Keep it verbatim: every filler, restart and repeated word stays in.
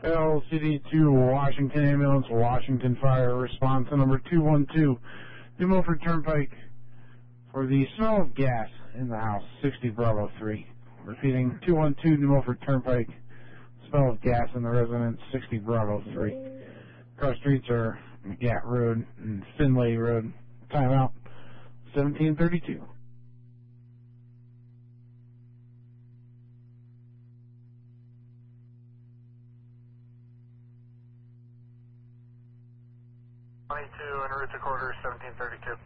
L C D two, Washington Ambulance, Washington Fire, response to number two one two, New Milford Turnpike, for the smell of gas in the house, sixty Bravo three. Repeating, two one two, New Milford Turnpike, smell of gas in the residence, sixty Bravo three. Cross streets are McGatt Road and Finlay Road. Timeout, seventeen thirty-two. twenty-two en route to quarters, seventeen thirty-two.